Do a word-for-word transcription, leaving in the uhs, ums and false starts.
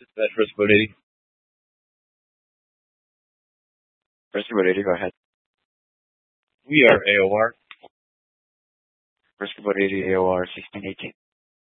Dispatch Risk Boat eighty. Risk Boat eighty, go ahead. We are A O R. Risk Boat eighty, A O R sixteen eighteen.